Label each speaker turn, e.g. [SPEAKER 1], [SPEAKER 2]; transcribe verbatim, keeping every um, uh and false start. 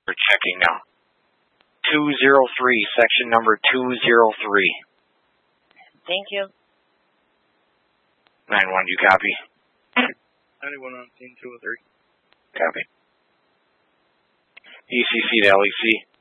[SPEAKER 1] We're checking now. two zero three, section number two zero three.
[SPEAKER 2] Thank you.
[SPEAKER 1] nine one, you copy?
[SPEAKER 3] ninety-one on scene two oh three.
[SPEAKER 1] Copy. E C C to L E C.